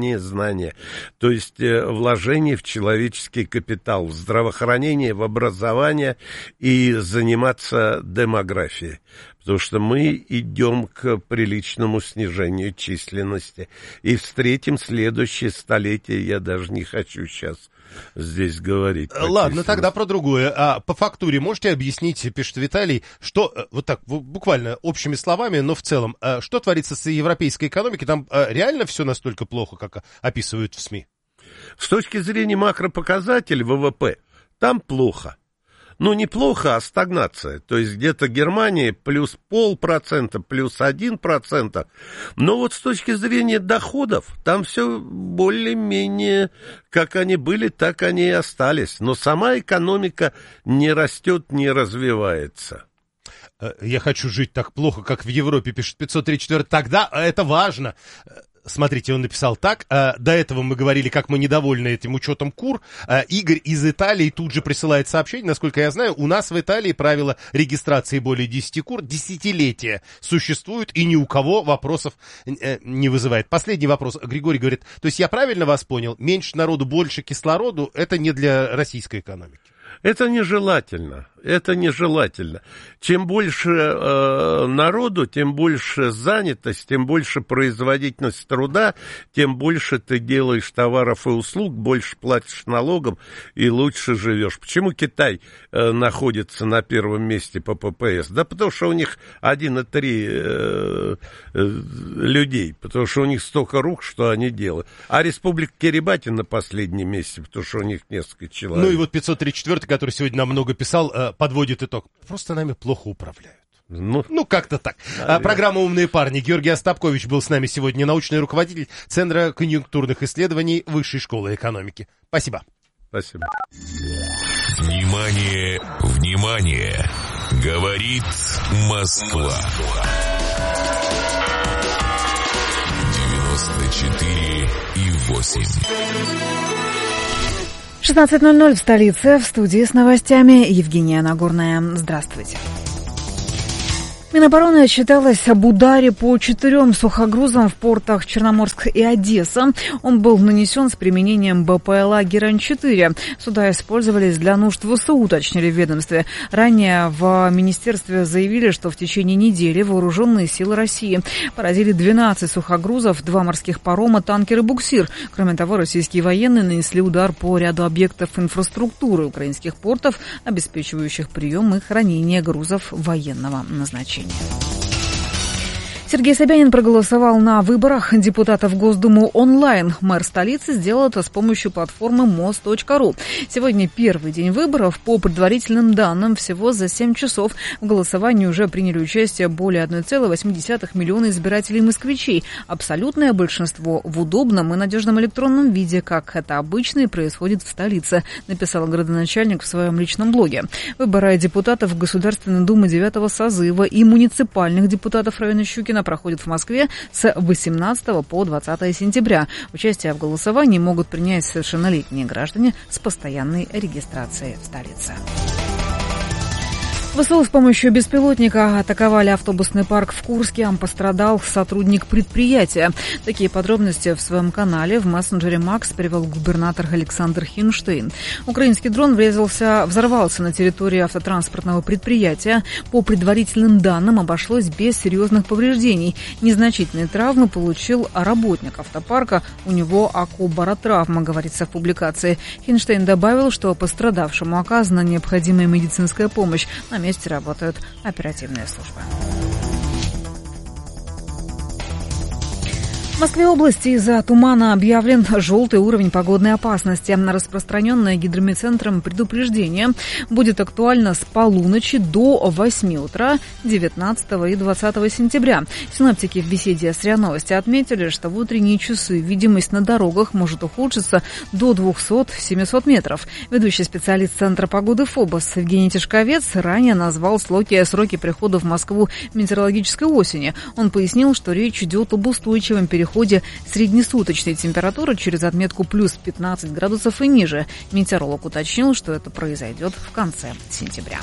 То есть вложение в человеческий капитал, в здравоохранение, в образование и заниматься демографией. Потому что мы идем к приличному снижению численности. И встретим следующее столетие, я даже не хочу сейчас здесь говорить. Ладно, тогда про другое. А по фактуре можете объяснить, пишет Виталий, что, вот так, буквально общими словами, но в целом, что творится с европейской экономикой? Там реально все настолько плохо, как описывают в СМИ? С точки зрения макропоказателей ВВП, там плохо. Ну, неплохо, а стагнация. То есть где-то Германия плюс 0,5%, плюс 1%. Но вот с точки зрения доходов, там все более-менее, как они были, так они и остались. Но сама экономика не растет, не развивается. Я хочу жить так плохо, как в Европе, пишет 534. Тогда это важно. Смотрите, он написал так. До этого мы говорили, как мы недовольны этим учетом кур. Игорь из Италии тут же присылает сообщение. Насколько я знаю, у нас в Италии правило регистрации более 10 кур десятилетия существует, и ни у кого вопросов не вызывает. Последний вопрос. Григорий говорит, то есть я правильно вас понял? Меньше народу, больше кислороду — это не для российской экономики? Это нежелательно. Это нежелательно. Чем больше народу, тем больше занятость, тем больше производительность труда, тем больше ты делаешь товаров и услуг, больше платишь налогов и лучше живешь. Почему Китай находится на первом месте по ППС? Да потому что у них 1,3 людей, потому что у них столько рук, что они делают. А Республика Кирибати на последнем месте, потому что у них несколько человек. Ну и вот 534, который сегодня нам много писал, подводит итог. Просто нами плохо управляют. Ну как-то так. Программа «Умные парни». Георгий Остапкович был с нами сегодня, научный руководитель Центра конъюнктурных исследований Высшей школы экономики. Спасибо. Спасибо. Внимание, внимание! Говорит Москва. 94,8. 16:00 в столице. В студии с новостями Евгения Нагорная. Здравствуйте. Минобороны отчиталась об ударе по 4 сухогрузам в портах Черноморск и Одесса. Он был нанесен с применением БПЛА «Герань-4». Суда использовались для нужд ВСУ, уточнили в ведомстве. Ранее в министерстве заявили, что в течение недели вооруженные силы России поразили 12 сухогрузов, 2 морских парома, танкер и буксир. Кроме того, российские военные нанесли удар по ряду объектов инфраструктуры украинских портов, обеспечивающих прием и хранение грузов военного назначения. Сергей Собянин проголосовал на выборах депутатов в Госдуму онлайн. Мэр столицы сделал это с помощью платформы most.ru. Сегодня первый день выборов. По предварительным данным, всего за 7 часов в голосовании уже приняли участие более 1,8 миллиона избирателей-москвичей. Абсолютное большинство в удобном и надежном электронном виде, как это обычно и происходит в столице, написал градоначальник в своем личном блоге. Выборы депутатов в Государственной Думы 9-го созыва и муниципальных депутатов района Щукина проходит в Москве с 18 по 20 сентября. Участие в голосовании могут принять совершеннолетние граждане с постоянной регистрацией в столице. ВСУ с помощью беспилотника атаковали автобусный парк в Курске. Пострадал сотрудник предприятия. Такие подробности в своем канале в мессенджере Макс привел губернатор Александр Хинштейн. Украинский дрон взорвался на территории автотранспортного предприятия. По предварительным данным, обошлось без серьезных повреждений. Незначительные травмы получил работник автопарка. У него акубаротравма, говорится в публикации. Хинштейн добавил, что пострадавшему оказана необходимая медицинская помощь. На месте работают оперативные службы. В Москве области из-за тумана объявлен желтый уровень погодной опасности. Распространенное гидрометцентром предупреждение будет актуально с полуночи до 8 утра 19 и 20 сентября. Синоптики в беседе с РИА Новости отметили, что в утренние часы видимость на дорогах может ухудшиться до 200-700 метров. Ведущий специалист Центра погоды ФОБОС Евгений Тишковец ранее назвал сроки прихода в Москву метеорологической осени. Он пояснил, что речь идет об устойчивом переходе среднесуточной температуры через отметку плюс 15 градусов и ниже. Метеоролог уточнил, что это произойдет в конце сентября.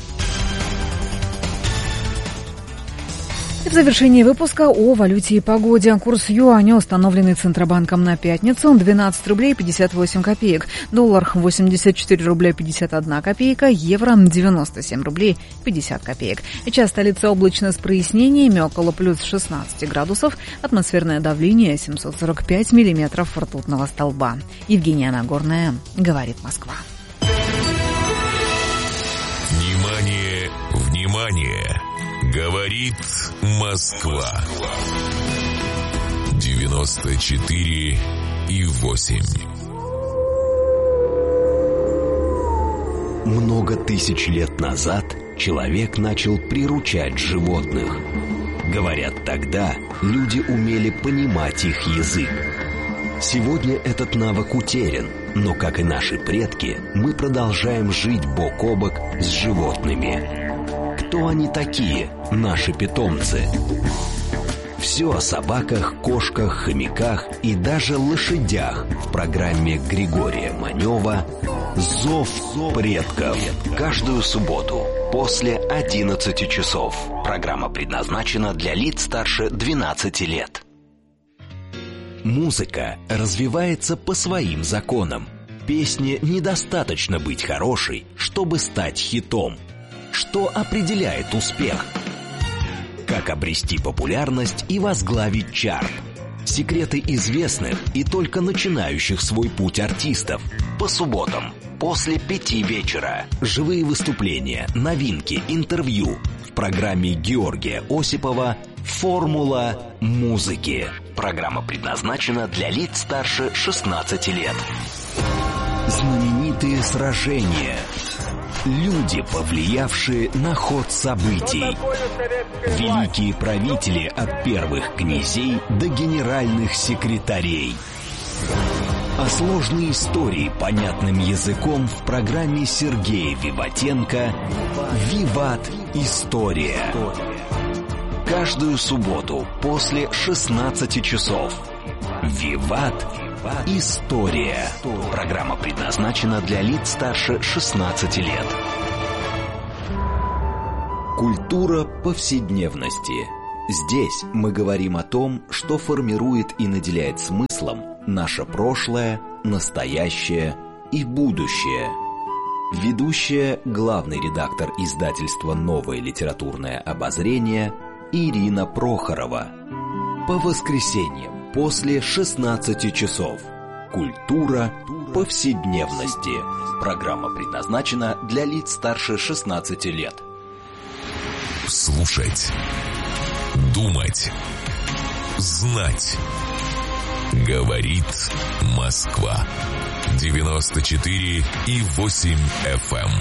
И в завершении выпуска о валюте и погоде. Курс юаня, установленный Центробанком на пятницу, 12 рублей 58 копеек. Доллар 84 рубля 51 копейка. Евро 97 рублей 50 копеек. Сейчас столица облачно с прояснениями, около плюс 16 градусов. Атмосферное давление 745 миллиметров ртутного столба. Евгения Нагорная, говорит Москва. Внимание, внимание! Говорит Москва. 94,8. Много тысяч лет назад человек начал приручать животных. Говорят, тогда люди умели понимать их язык. Сегодня этот навык утерян, но, как и наши предки, мы продолжаем жить бок о бок с животными. Кто они такие, наши питомцы? Все о собаках, кошках, хомяках и даже лошадях в программе Григория Манева «Зов предков». Каждую субботу после 11 часов. Программа предназначена для лиц старше 12 лет. Музыка развивается по своим законам. песне недостаточно быть хорошей, чтобы стать хитом. Что определяет успех? Как обрести популярность и возглавить чарт? Секреты известных и только начинающих свой путь артистов. По субботам после 5 вечера. Живые выступления, новинки, интервью. В программе Георгия Осипова «Формула музыки». Программа предназначена для лиц старше 16 лет. Знаменитые сражения. Люди, повлиявшие на ход событий. Великие правители от первых князей до генеральных секретарей. А сложные истории понятным языком в программе Сергея Виватенко «Виват. История». Каждую субботу после 16 часов. «Виват. История». Программа предназначена для лиц старше 16 лет. Культура повседневности. Здесь мы говорим о том, что формирует и наделяет смыслом наше прошлое, настоящее и будущее. Ведущая, главный редактор издательства «Новое литературное обозрение» Ирина Прохорова. По воскресеньям после 16 часов. Культура повседневности. Программа предназначена для лиц старше 16 лет. Слушать, думать, знать. Говорит Москва. 94,8 FM.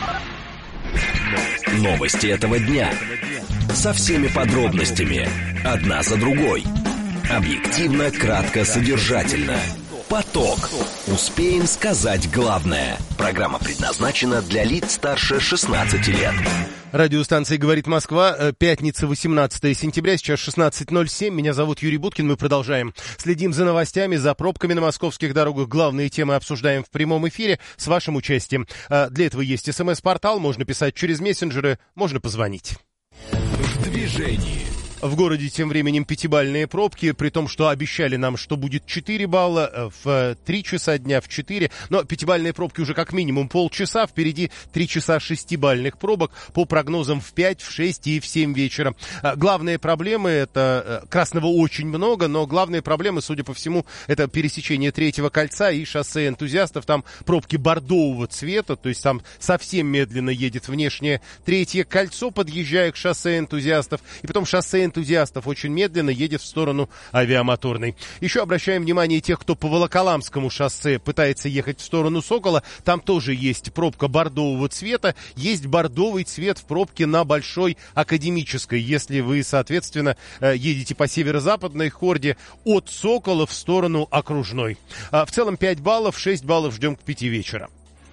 Новости этого дня. Со всеми подробностями. Одна за другой. Объективно, кратко, содержательно. Поток. Успеем сказать главное. Программа предназначена для лиц старше 16 лет. Радиостанция «Говорит Москва». Пятница, 18 сентября, сейчас 16:07. Меня зовут Юрий Буткин. Мы продолжаем. Следим за новостями, за пробками на московских дорогах. Главные темы обсуждаем в прямом эфире с вашим участием. Для этого есть СМС-портал. Можно писать через мессенджеры, можно позвонить. В движении. В городе тем временем 5-бальные пробки, при том, что обещали нам, что будет 4 балла в 3 часа дня, в 4. Но 5-бальные пробки уже как минимум полчаса, впереди 3 часа 6-бальных пробок по прогнозам в 5, в 6 и в 7 вечера. Главные проблемы, это красного очень много, но главные проблемы, судя по всему, это пересечение 3-го кольца и шоссе Энтузиастов. Там пробки бордового цвета, то есть там совсем медленно едет внешнее 3-е кольцо, подъезжая к шоссе Энтузиастов, и потом шоссе Энтузиастов очень медленно едет в сторону Авиамоторной. Еще обращаем внимание тех, кто по Волоколамскому шоссе пытается ехать в сторону Сокола. Там тоже есть пробка бордового цвета. Есть бордовый цвет в пробке на Большой Академической. Если вы, соответственно, едете по северо-западной хорде от Сокола в сторону Окружной. В целом 5 баллов, 6 баллов ждем к 5 вечера.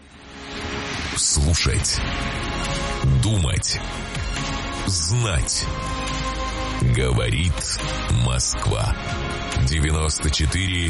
Слушать, думать, знать. Говорит Москва. 94,8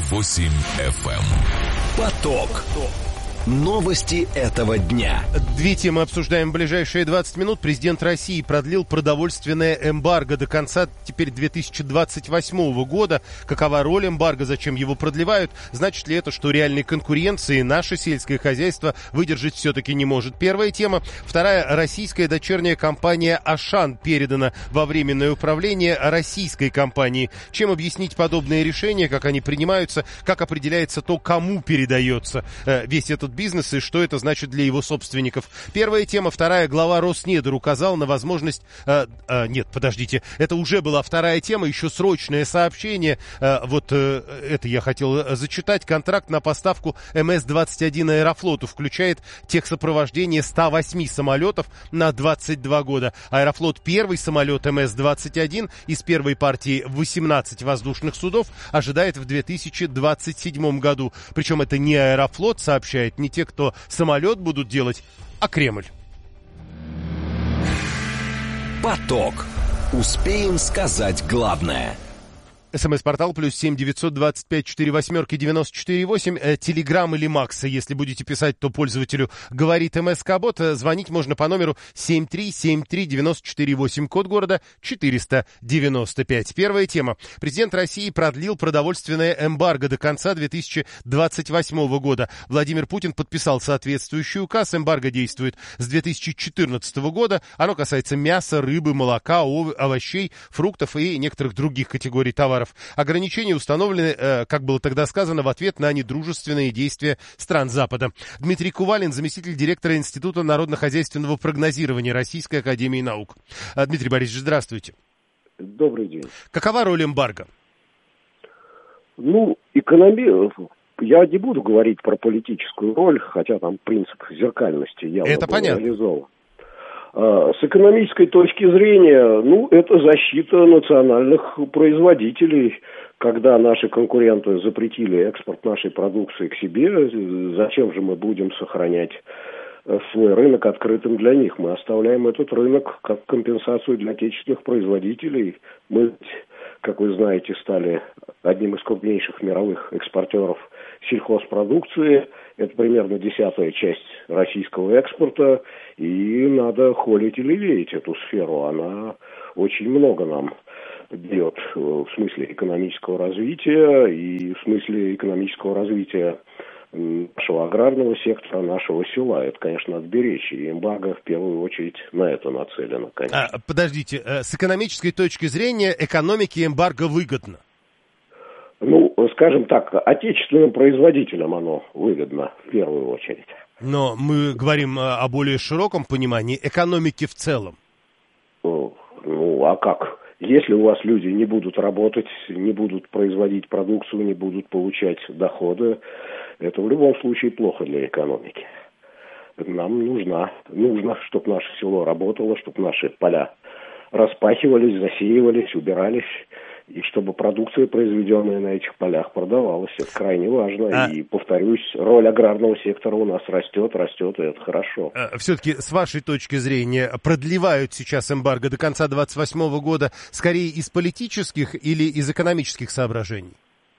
FM. Поток. Новости этого дня. 2 темы обсуждаем в ближайшие 20 минут. Президент России продлил продовольственное эмбарго до конца теперь 2028 года. Какова роль эмбарго, зачем его продлевают? Значит ли это, что реальной конкуренции наше сельское хозяйство выдержать все-таки не может? Первая тема. Вторая. Российская дочерняя компания «Ашан» передана во временное управление российской компании. Чем объяснить подобные решения, как они принимаются, как определяется то, кому передается весь этот бизнес и что это значит для его собственников. Первая тема. Вторая. Глава Роснедр указал на возможность... Нет, подождите. Это уже была вторая тема. Еще срочное сообщение. Это я хотел зачитать. Контракт на поставку МС-21 Аэрофлоту включает техсопровождение 108 самолетов на 22 года. Аэрофлот первый самолет МС-21 из первой партии 18 воздушных судов ожидает в 2027 году. Причем это не Аэрофлот, сообщает, не те, кто самолет будут делать, а Кремль. Поток. Успеем сказать главное. СМС-портал +7 925 48 94 8. Телеграм или Макса, если будете писать, то пользователю говорит МСК-бот. Звонить можно по номеру 7373948, код города 495. Первая тема. Президент России продлил продовольственное эмбарго до конца 2028 года. Владимир Путин подписал соответствующий указ. Эмбарго действует с 2014 года. Оно касается мяса, рыбы, молока, овощей, фруктов и некоторых других категорий товаров. Ограничения установлены, как было тогда сказано, в ответ на недружественные действия стран Запада. Дмитрий Кувалин, заместитель директора Института народно-хозяйственного прогнозирования Российской академии наук. Дмитрий Борисович, здравствуйте. Добрый день. Какова роль эмбарго? Я не буду говорить про политическую роль, хотя там принцип зеркальности явно был реализован. С экономической точки зрения, это защита национальных производителей. Когда наши конкуренты запретили экспорт нашей продукции к себе, зачем же мы будем сохранять свой рынок открытым для них? Мы оставляем этот рынок как компенсацию для отечественных производителей. Мы, как вы знаете, стали одним из крупнейших мировых экспортеров сельхозпродукции. Это примерно 10-я часть российского экспорта. И надо холить или леять эту сферу. Она очень много нам дает в смысле экономического развития и в смысле экономического развития нашего аграрного сектора, нашего села. Это, конечно, надо беречь. И эмбарго в первую очередь на это нацелено, конечно. Подождите, с экономической точки зрения экономике эмбарго выгодно? Скажем так, отечественным производителям оно выгодно в первую очередь. Но мы говорим о более широком понимании экономики в целом. А как? Если у вас люди не будут работать, не будут производить продукцию, не будут получать доходы, это в любом случае плохо для экономики. Нам нужно, чтобы наше село работало, чтобы наши поля распахивались, засеивались, убирались, и чтобы продукция, произведенная на этих полях, продавалась. Это крайне важно. И, повторюсь, роль аграрного сектора у нас растет, и это хорошо. Все-таки, с вашей точки зрения, продлевают сейчас эмбарго до конца 2028 года скорее из политических или из экономических соображений?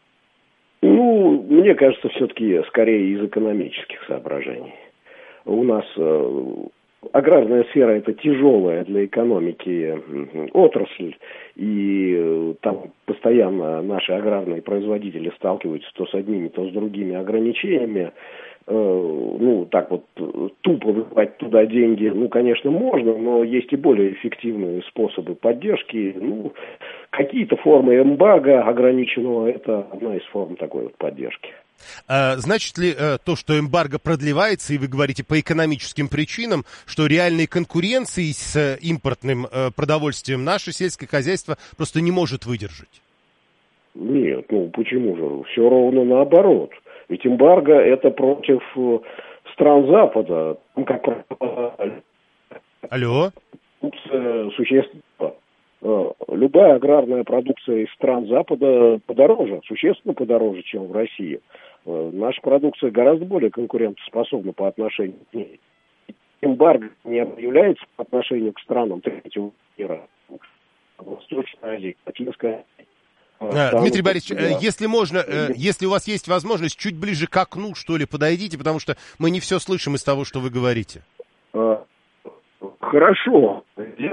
Мне кажется, все-таки скорее из экономических соображений. У нас аграрная сфера – это тяжелая для экономики отрасль, и там постоянно наши аграрные производители сталкиваются то с одними, то с другими ограничениями. Так вот тупо вливать туда деньги, конечно, можно, но есть и более эффективные способы поддержки. Какие-то формы эмбарго ограниченного – это одна из форм такой вот поддержки. Значит ли то, что эмбарго продлевается, и вы говорите по экономическим причинам, что реальной конкуренции с импортным продовольствием наше сельское хозяйство просто не может выдержать? Нет, почему же? Все ровно наоборот. Ведь эмбарго – это против стран Запада. Алло? Существенно. Любая аграрная продукция из стран Запада подороже, существенно подороже, чем в России. Наша продукция гораздо более конкурентоспособна по отношению к ней. Эмбарго не объявляется по отношению к странам третьего мира. Восточная Азия, Латинская. Дмитрий Борисович, если можно, если у вас есть возможность, чуть ближе к окну, что ли, подойдите, потому что мы не все слышим из того, что вы говорите. Хорошо.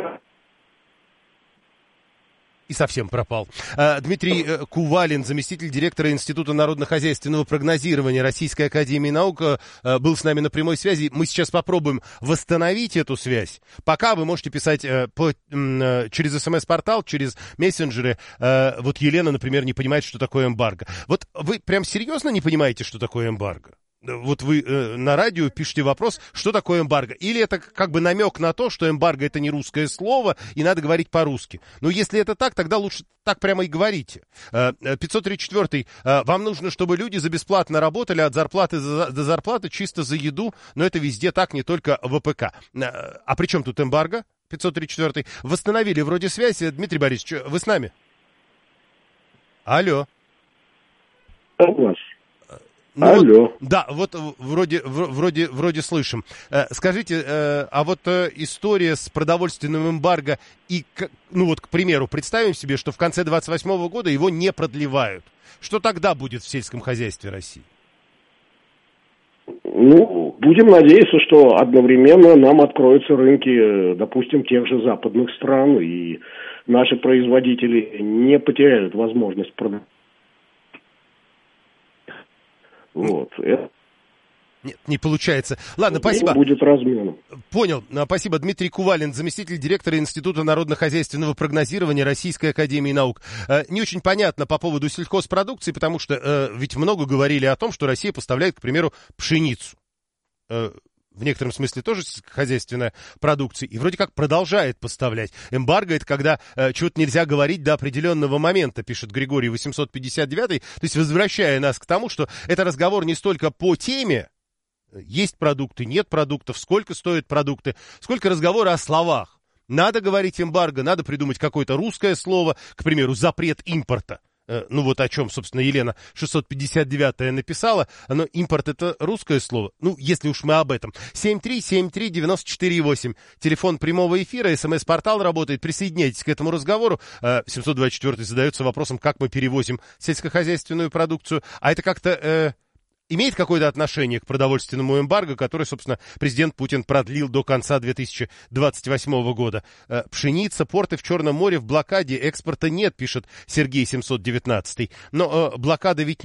И совсем пропал. Дмитрий Кувалин, заместитель директора Института народно-хозяйственного прогнозирования Российской академии наук, был с нами на прямой связи. Мы сейчас попробуем восстановить эту связь. Пока вы можете писать через СМС-портал, через мессенджеры. Вот Елена, например, не понимает, что такое эмбарго. Вот вы прям серьезно не понимаете, что такое эмбарго? Вот вы на радио пишете вопрос, что такое эмбарго? Или это как бы намек на то, что эмбарго это не русское слово, и надо говорить по-русски? Но если это так, тогда лучше так прямо и говорите. 534-й. Вам нужно, чтобы люди за бесплатно работали от зарплаты до зарплаты, чисто за еду, но это везде так, не только в АПК. А при чем тут эмбарго? 534-й. Восстановили вроде связь. Дмитрий Борисович, вы с нами? Алло. Алло. Да, вот вроде слышим. Скажите, а вот история с продовольственным эмбарго и, ну вот, к примеру, представим себе, что в конце 28 года его не продлевают. Что тогда будет в сельском хозяйстве России? Ну, будем надеяться, что одновременно нам откроются рынки, допустим, тех же западных стран, и наши производители не потеряют возможность продать. Вот. Нет, не получается. Ладно, спасибо. Будет разменом. Понял. Спасибо. Дмитрий Кувалин, заместитель директора Института народно-хозяйственного прогнозирования Российской академии наук. Не очень понятно по поводу сельхозпродукции, потому что ведь много говорили о том, что Россия поставляет, к примеру, пшеницу. В некотором смысле тоже сельскохозяйственная продукция, и вроде как продолжает поставлять. Эмбарго — это когда чего-то нельзя говорить до определенного момента, пишет Григорий 859, то есть возвращая нас к тому, что это разговор не столько по теме, есть продукты, нет продуктов, сколько стоят продукты, сколько разговора о словах. Надо говорить эмбарго, надо придумать какое-то русское слово, к примеру, запрет импорта. Ну вот о чем, собственно, Елена 659-я написала. Но импорт — это русское слово. Ну, если уж мы об этом. 7373948. Телефон прямого эфира, СМС-портал работает. Присоединяйтесь к этому разговору. 724-й задается вопросом, как мы перевозим сельскохозяйственную продукцию. А это как-то имеет какое-то отношение к продовольственному эмбарго, который, собственно, президент Путин продлил до конца 2028 года. Пшеница, порты в Черном море в блокаде, экспорта нет, пишет Сергей 719. Но блокада ведь